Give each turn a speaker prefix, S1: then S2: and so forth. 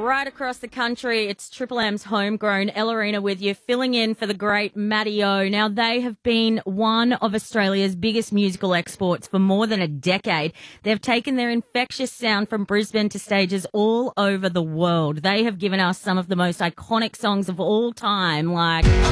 S1: right across the country. It's Triple M's homegrown Ellerina with you, filling in for the great Matty O. Now, they have been one of Australia's biggest musical exports for more than a decade. They've taken their infectious sound from Brisbane to stages all over the world. They have given us some of the most iconic songs of all time, like